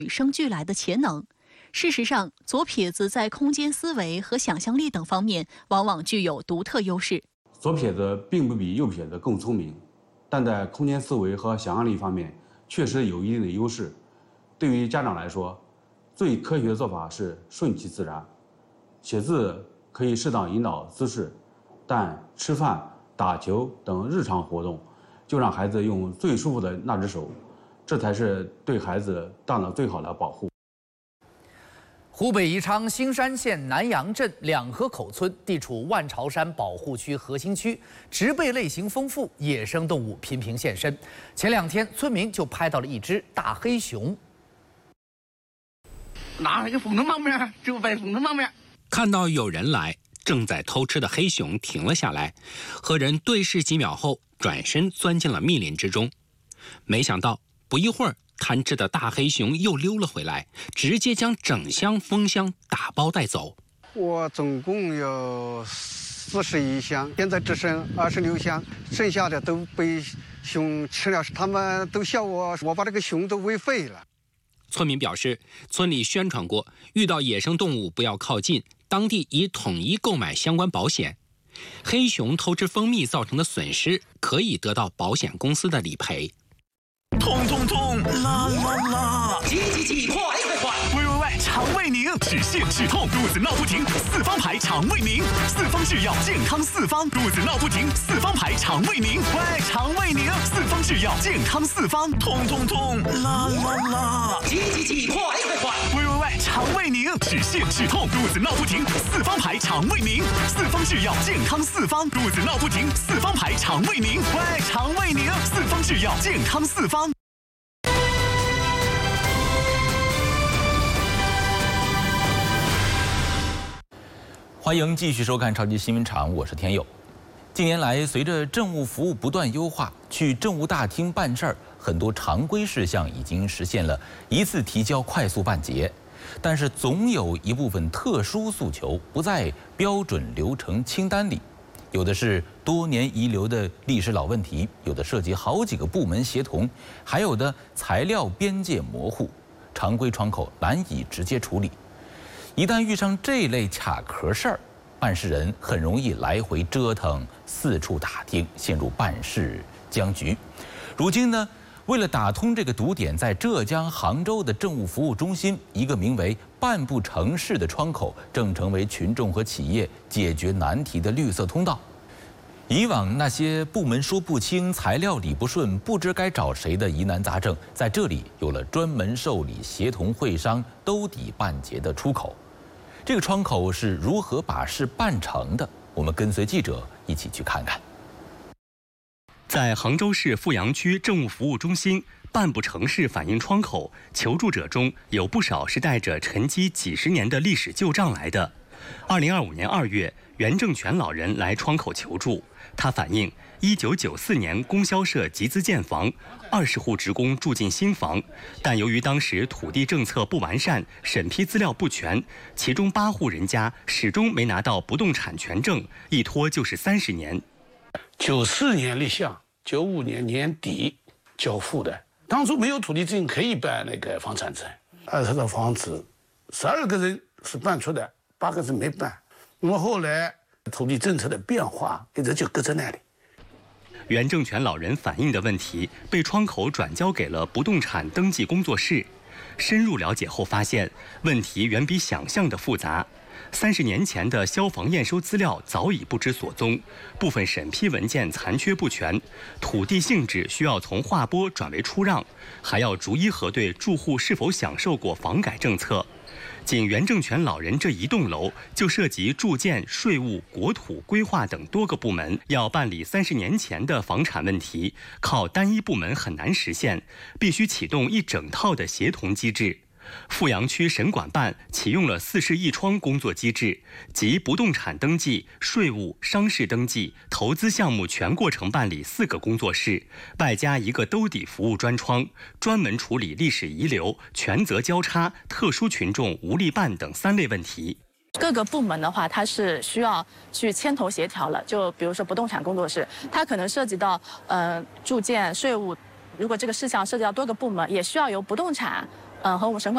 与生俱来的潜能。事实上，左撇子在空间思维和想象力等方面往往具有独特优势。 左撇子并不比右撇子更聪明，但在空间思维和想象力方面确实有一定的优势。对于家长来说，最科学的做法是顺其自然。写字可以适当引导姿势，但吃饭、打球等日常活动，就让孩子用最舒服的那只手，这才是对孩子大脑最好的保护。 湖北宜昌兴山县南阳镇两河口村地处万朝山保护区核心区，植被类型丰富，野生动物频频现身。前2天，村民就拍到了一只大黑熊。 拿一个风筝旁边，就摆风筝旁边。 看到有人来，正在偷吃的黑熊停了下来，和人对视几秒后，转身钻进了密林之中。没想到，不一会儿，贪吃的大黑熊又溜了回来，直接将整箱蜂箱打包带走。 我总共有41箱，现在只剩26箱，剩下的都被熊吃了。他们都笑我把这个熊都喂废了。 村民表示，村里宣传过，遇到野生动物不要靠近，当地已统一购买相关保险。黑熊偷吃蜂蜜造成的损失，可以得到保险公司的理赔。 痛痛痛，啦啦啦！ 挤，快！ 喂，肠胃宁，止泻止痛，肚子闹不停，四方牌肠胃宁，四方制药，健康四方，肚子闹不停，四方牌肠胃宁，喂，肠胃宁，四方制药，健康四方，痛痛痛，啦啦啦！ 挤，快！ 喂，肠胃宁，止泻止痛，肚子闹不停，四方牌肠胃宁，四方制药，健康四方，肚子闹不停，四方牌肠胃宁，喂，肠胃宁，四方制药，健康四方。 欢迎继续收看超级新闻场，我是天佑。近年来，随着政务服务不断优化，去政务大厅办事儿，很多常规事项已经实现了一次提交、快速办结。但是，总有一部分特殊诉求不在标准流程清单里，有的是多年遗留的历史老问题，有的涉及好几个部门协同，还有的材料边界模糊，常规窗口难以直接处理。一旦遇上这类卡壳事儿，办事人很容易来回折腾，四处打听，陷入办事僵局。如今呢，为了打通这个堵点，在浙江杭州的政务服务中心，一个名为“办不成事”的窗口，正成为群众和企业解决难题的绿色通道。以往那些部门说不清、材料理不顺、不知该找谁的疑难杂症，在这里有了专门受理、协同会商、兜底办结的出口。这个窗口是如何把事办成的？我们跟随记者一起去看看。 在杭州市富阳区政务服务中心办不成事反映窗口，求助者中有不少是带着沉积几十年的历史旧账来的。2025年2月，袁正全老人来窗口求助，他反映1994年供销社集资建房，20户职工住进新房，但由于当时土地政策不完善，审批资料不全，其中8户人家始终没拿到不动产权证，一拖就是30年。 94年立项，95年年底交付的。当初没有土地证可以办那个房产证，20套房子，12个人是办出的，8个人没办。那么后来土地政策的变化，一直就搁在那里。 袁正全老人反映的问题被窗口转交给了不动产登记工作室。深入了解后发现，问题远比想象的复杂。30年前的消防验收资料早已不知所踪，部分审批文件残缺不全，土地性质需要从划拨转为出让，还要逐一核对住户是否享受过房改政策。仅袁正全老人这一栋楼就涉及住建、税务、国土、规划等多个部门，要办理30年前的房产问题，靠单一部门很难实现，必须启动一整套的协同机制。富阳区审管办启用了4室1窗工作机制，即不动产登记、税务、商事登记、投资项目全过程办理4个工作室，外加1个兜底服务专窗，专门处理历史遗留、权责交叉、特殊群众无力办等3类问题。 各个部门的话，它是需要去牵头协调了。就比如说不动产工作室，它可能涉及到住建、税务，如果这个事项涉及到多个部门，也需要由不动产和我们审管